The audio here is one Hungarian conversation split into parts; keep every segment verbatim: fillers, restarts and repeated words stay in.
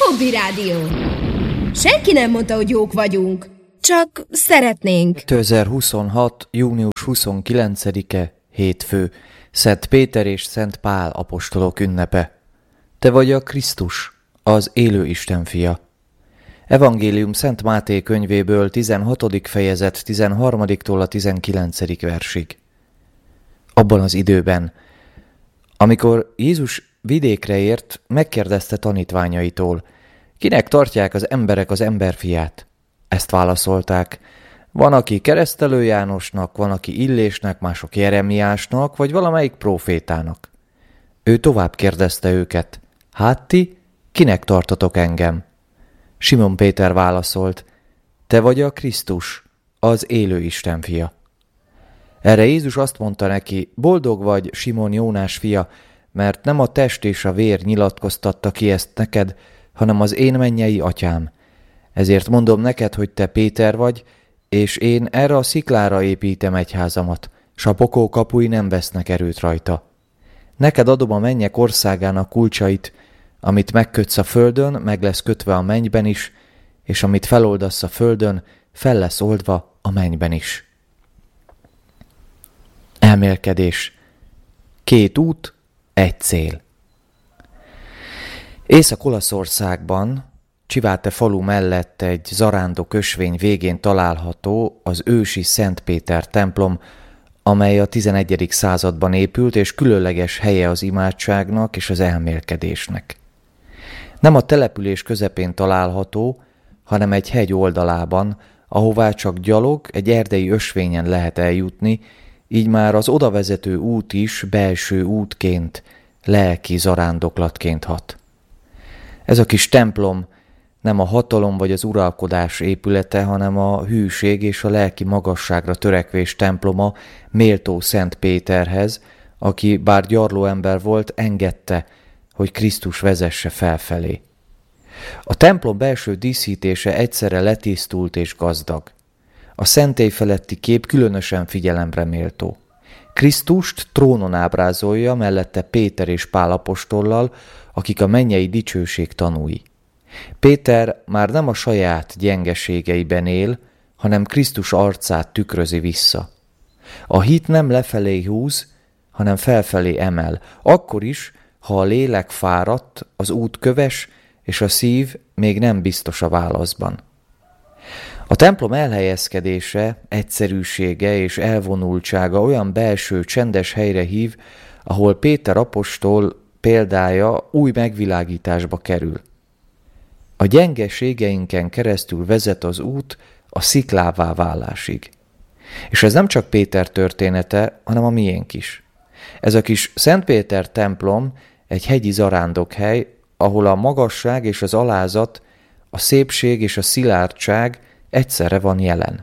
Csobbi Rádió. Senki nem mondta, hogy jók vagyunk. Csak szeretnénk. kétezer-huszonhat. június huszonkilencedike, hétfő. Szent Péter és Szent Pál apostolok ünnepe. Te vagy a Krisztus, az élő Isten fia. Evangélium Szent Máté könyvéből tizenhatodik fejezet tizenharmadiktól a tizenkilencedik versig. Abban az időben, amikor Jézus vidékre ért, megkérdezte tanítványaitól, kinek tartják az emberek az emberfiát? Ezt válaszolták, van, aki Keresztelő Jánosnak, van, aki Illésnek, mások Jeremiásnak, vagy valamelyik prófétának. Ő tovább kérdezte őket, hát ti, kinek tartotok engem? Simon Péter válaszolt, te vagy a Krisztus, az élő Isten fia. Erre Jézus azt mondta neki, boldog vagy, Simon Jónás fia, mert nem a test és a vér nyilatkoztatta ki ezt neked, hanem az én mennyei atyám. Ezért mondom neked, hogy te Péter vagy, és én erre a sziklára építem egyházamat, s a pokol kapui nem vesznek erőt rajta. Neked adom a mennyek országának kulcsait, amit megkötsz a földön, meg lesz kötve a mennyben is, és amit feloldasz a földön, fel lesz oldva a mennyben is. Elmélkedés. Két út, egy cél. Észak-Olaszországban, Csiváte falu mellett egy zarándok ösvény végén található az ősi Szent Péter templom, amely a tizenegyedik században épült, és különleges helye az imádságnak és az elmélkedésnek. Nem a település közepén található, hanem egy hegy oldalában, ahová csak gyalog, egy erdei ösvényen lehet eljutni, így már az odavezető út is belső útként, lelki zarándoklatként hat. Ez a kis templom nem a hatalom vagy az uralkodás épülete, hanem a hűség és a lelki magasságra törekvés temploma méltó Szent Péterhez, aki bár gyarló ember volt, engedte, hogy Krisztus vezesse felfelé. A templom belső díszítése egyszerre letisztult és gazdag. A szentély feletti kép különösen figyelemre méltó. Krisztust trónon ábrázolja, mellette Péter és Pál apostollal, akik a mennyei dicsőség tanúi. Péter már nem a saját gyengeségeiben él, hanem Krisztus arcát tükrözi vissza. A hit nem lefelé húz, hanem felfelé emel, akkor is, ha a lélek fáradt, az út köves, és a szív még nem biztos a válaszban. A templom elhelyezkedése, egyszerűsége és elvonultsága olyan belső, csendes helyre hív, ahol Péter apostol példája új megvilágításba kerül. A gyengeségeinken keresztül vezet az út a sziklává válásig. És ez nem csak Péter története, hanem a miénk is. Ez a kis Szent Péter templom egy hegyi zarándokhely, ahol a magasság és az alázat, a szépség és a szilárdság egyszerre van jelen.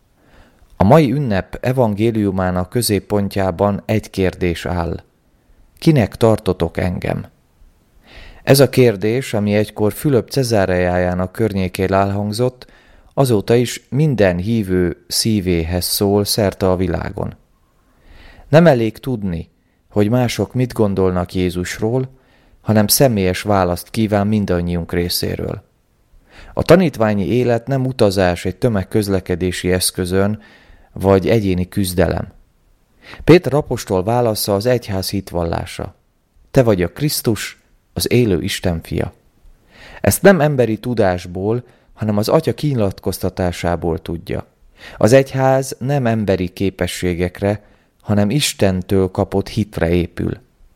A mai ünnep evangéliumának középpontjában egy kérdés áll. Kinek tartotok engem? Ez a kérdés, ami egykor Fülöp Cezáreájának környékén elhangzott, azóta is minden hívő szívéhez szól szerte a világon. Nem elég tudni, hogy mások mit gondolnak Jézusról, hanem személyes választ kíván mindannyiunk részéről. A tanítványi élet nem utazás egy tömegközlekedési eszközön, vagy egyéni küzdelem. Péter apostol válasza az egyház hitvallása. Te vagy a Krisztus, az élő Isten fia. Ezt nem emberi tudásból, hanem az Atya kinyilatkoztatásából tudja. Az egyház nem emberi képességekre, hanem Istentől kapott hitre épül.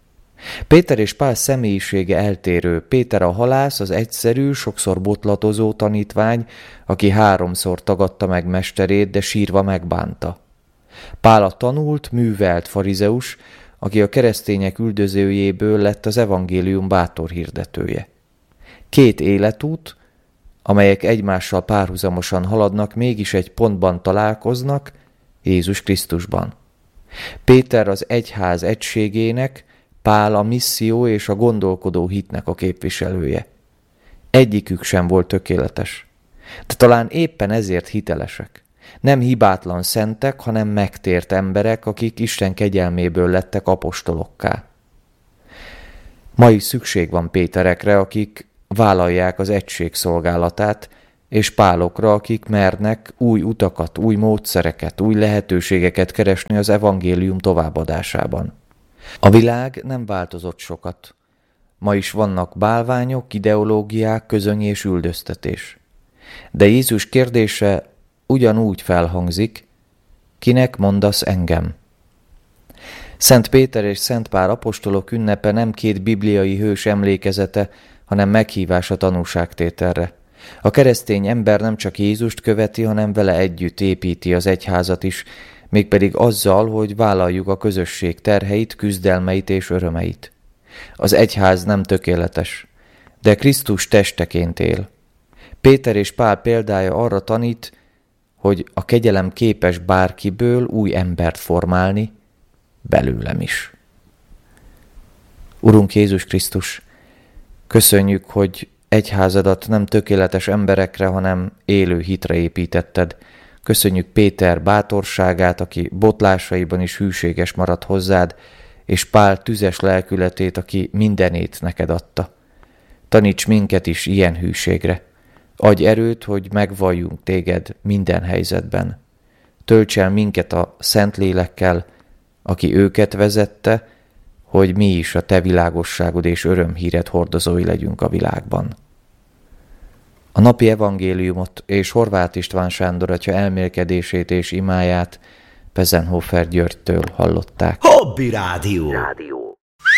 Péter és Pál személyisége eltérő. Péter a halász, az egyszerű, sokszor botlatozó tanítvány, aki háromszor tagadta meg mesterét, de sírva megbánta. Pál a tanult, művelt farizeus, aki a keresztények üldözőjéből lett az evangélium bátor hirdetője. Két életút, amelyek egymással párhuzamosan haladnak, mégis egy pontban találkoznak, Jézus Krisztusban. Péter az egyház egységének, Pál a misszió és a gondolkodó hitnek a képviselője. Egyikük sem volt tökéletes, de talán éppen ezért hitelesek. Nem hibátlan szentek, hanem megtért emberek, akik Isten kegyelméből lettek apostolokká. Ma is szükség van Péterekre, akik vállalják az egység szolgálatát, és Pálokra, akik mernek új utakat, új módszereket, új lehetőségeket keresni az evangélium továbbadásában. A világ nem változott sokat. Ma is vannak bálványok, ideológiák, közöny és üldöztetés. De Jézus kérdése ugyanúgy felhangzik, kinek mondasz engem? Szent Péter és Szent Pál apostolok ünnepe nem két bibliai hős emlékezete, hanem meghívás a tanúságtételre. A keresztény ember nem csak Jézust követi, hanem vele együtt építi az egyházat is, mégpedig azzal, hogy vállaljuk a közösség terheit, küzdelmeit és örömeit. Az egyház nem tökéletes, de Krisztus testeként él. Péter és Pál példája arra tanít, hogy a kegyelem képes bárkiből új embert formálni, belőlem is. Urunk Jézus Krisztus, köszönjük, hogy egyházadat nem tökéletes emberekre, hanem élő hitre építetted. Köszönjük Péter bátorságát, aki botlásaiban is hűséges maradt hozzád, és Pál tüzes lelkületét, aki mindenét neked adta. Taníts minket is ilyen hűségre. Adj erőt, hogy megvalljunk téged minden helyzetben. Tölts el minket a Szentlélekkel, aki őket vezette, hogy mi is a te világosságod és örömhíred hordozói legyünk a világban. A napi evangéliumot és Horváth István Sándor atya elmélkedését és imáját Pezenhofer Györgytől hallották. Hobby Rádió! Rádió.